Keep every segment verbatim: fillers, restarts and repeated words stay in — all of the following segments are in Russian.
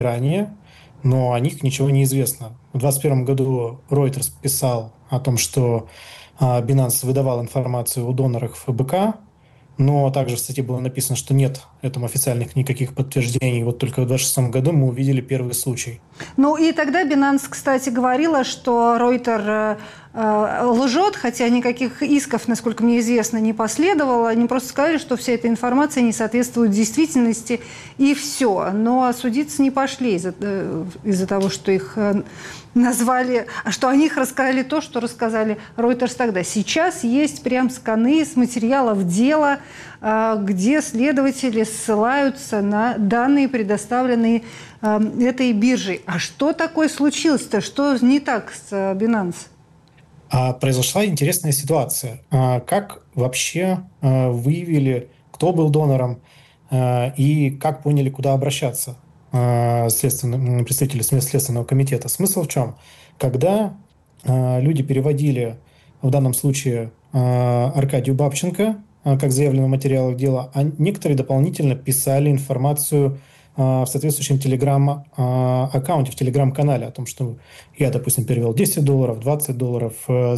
ранее, но о них ничего не известно. В двадцать первом году Reuters писал о том, что а, Binance выдавал информацию о донорах эф бэ ка, но также в статье было написано, что нет этому официальных никаких подтверждений. Вот только в двадцать шестом году мы увидели первый случай. Ну и тогда Binance, кстати, говорила, что Reuters э, лжет, хотя никаких исков, насколько мне известно, не последовало. Они просто сказали, что вся эта информация не соответствует действительности, и все. Но судиться не пошли из-за, э, из-за того, что их э, назвали, а что о них рассказали то, что рассказали Reuters тогда. Сейчас есть прям сканы с материалов дела, э, где следователи ссылаются на данные, предоставленные э, этой биржей. А что такое случилось-то? Что не так с э, Binance? А произошла интересная ситуация. А как вообще а, выявили, кто был донором, а, и как поняли, куда обращаться а, следственным, представители Следственного комитета? Смысл в чем? Когда а, люди переводили, в данном случае, а, Аркадию Бабченко, а, как заявлено в материалах дела, а некоторые дополнительно писали информацию в соответствующем телеграм-аккаунте, в телеграм-канале о том, что я, допустим, перевел десять долларов, двадцать долларов.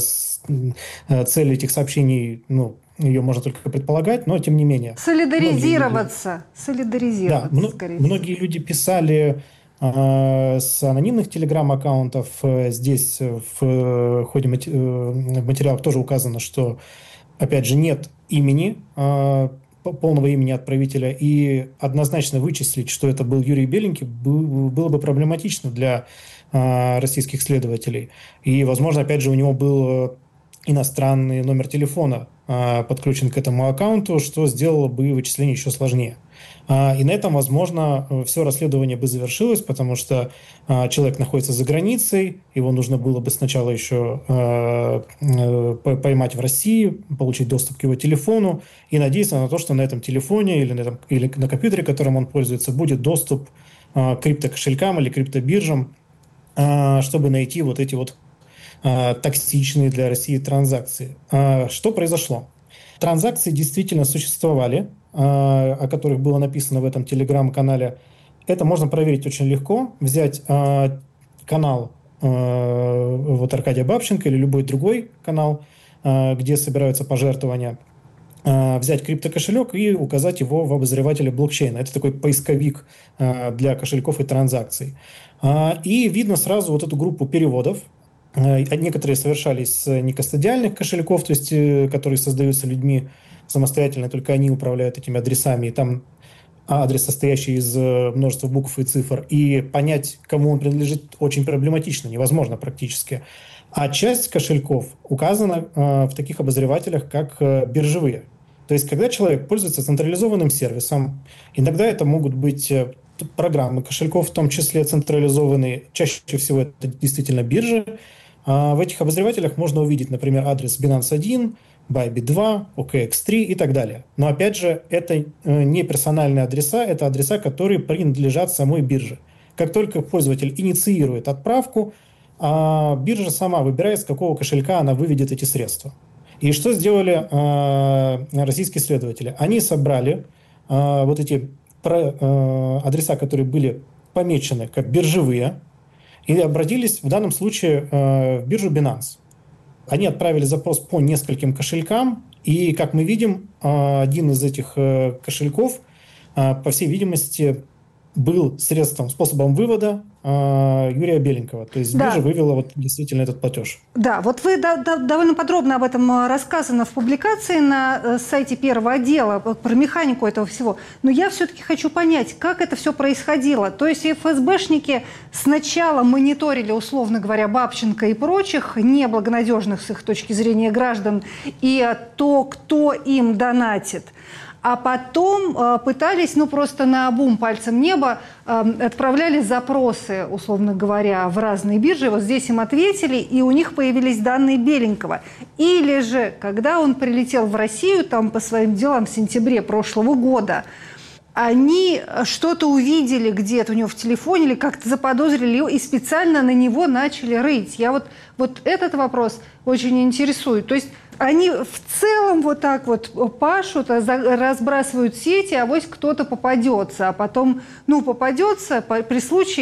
Цель этих сообщений, ну, ее можно только предполагать, но тем не менее. Солидаризироваться. Люди, Солидаризироваться, да, скорее всего. Многие люди писали э, с анонимных телеграм-аккаунтов. Здесь в ходе мати- в материалах тоже указано, что, опять же, нет имени, э, полного имени отправителя, и однозначно вычислить, что это был Юрий Беленький, было бы проблематично для э, российских следователей. И, возможно, опять же, у него был иностранный номер телефона э, подключен к этому аккаунту, что сделало бы вычисление еще сложнее. Э, и на этом, возможно, все расследование бы завершилось, потому что э, человек находится за границей, его нужно было бы сначала еще э, э, поймать в России, получить доступ к его телефону и надеяться на то, что на этом телефоне или на, этом, или на компьютере, которым он пользуется, будет доступ э, к криптокошелькам или криптобиржам, э, чтобы найти вот эти вот токсичные для России транзакции. Что произошло? Транзакции действительно существовали, о которых было написано в этом телеграм-канале. Это можно проверить очень легко. Взять канал вот Аркадия Бабченко или любой другой канал, где собираются пожертвования, взять криптокошелек и указать его в обозревателе блокчейна. Это такой поисковик для кошельков и транзакций. И видно сразу вот эту группу переводов. Некоторые совершались с некастодиальных кошельков, то есть, которые создаются людьми самостоятельно, только они управляют этими адресами, и там адрес, состоящий из множества букв и цифр, и понять, кому он принадлежит, очень проблематично, невозможно практически. А часть кошельков указана в таких обозревателях, как биржевые. То есть, когда человек пользуется централизованным сервисом, иногда это могут быть программы кошельков, в том числе централизованные, чаще всего это действительно биржи. В этих обозревателях можно увидеть, например, адрес Binance один, Bybit два, о ка экс три и так далее. Но, опять же, это не персональные адреса, это адреса, которые принадлежат самой бирже. Как только пользователь инициирует отправку, биржа сама выбирает, с какого кошелька она выведет эти средства. И что сделали российские следователи? Они собрали вот эти адреса, которые были помечены как биржевые, и обратились в данном случае э, в биржу Binance. Они отправили запрос по нескольким кошелькам, и, как мы видим, э, один из этих э, кошельков, э, по всей видимости, был средством, способом вывода э, Юрия Беленького. То есть да. биржа вывела вот действительно этот платеж. Да, вот вы да, да, довольно подробно об этом рассказано в публикации на сайте Первого отдела про механику этого всего. Но я все-таки хочу понять, как это все происходило. То есть эф эс бэшники сначала мониторили, условно говоря, Бабченко и прочих, неблагонадежных с их точки зрения граждан, и то, кто им донатит. А потом э, пытались, ну просто наобум пальцем неба, э, отправляли запросы, условно говоря, в разные биржи. Вот здесь им ответили, и у них появились данные Беленького. Или же, когда он прилетел в Россию там по своим делам в сентябре прошлого года, они что-то увидели где-то у него в телефоне или как-то заподозрили его и специально на него начали рыть. Я вот, вот этот вопрос очень интересует. То есть они в целом вот так вот пашут, разбрасывают сети, а вось кто-то попадется, а потом, ну, попадется, при случае